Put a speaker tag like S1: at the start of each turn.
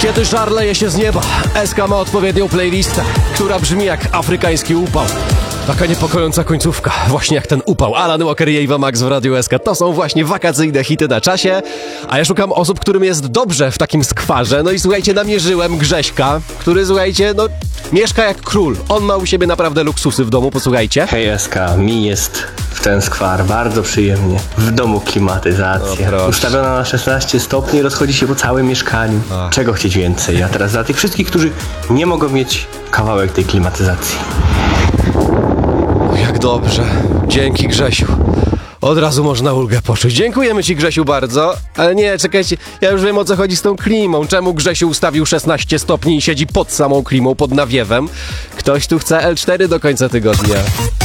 S1: Kiedy żar leje się z nieba, SK ma odpowiednią playlistę, która brzmi jak afrykański upał. Taka niepokojąca końcówka, właśnie jak ten upał. Alan Walker i Ava Max w Radiu SK. To są właśnie wakacyjne hity na czasie, a ja szukam osób, którym jest dobrze w takim skwarze. No i słuchajcie, namierzyłem Grześka, który, słuchajcie, no mieszka jak król. On ma u siebie naprawdę luksusy w domu, posłuchajcie.
S2: Hej SK, mi jest w ten skwar bardzo przyjemnie. W domu klimatyzacja. Ustawiona na 16 stopni, rozchodzi się po całym mieszkaniu. Czego chcieć więcej? A teraz dla tych wszystkich, którzy nie mogą mieć kawałek tej klimatyzacji.
S1: Jak dobrze. Dzięki, Grzesiu. Od razu można ulgę poczuć. Dziękujemy ci, Grzesiu, bardzo. Ale nie, czekajcie, ja już wiem, o co chodzi z tą klimą. Czemu Grzesiu ustawił 16 stopni i siedzi pod samą klimą, pod nawiewem? Ktoś tu chce L4 do końca tygodnia.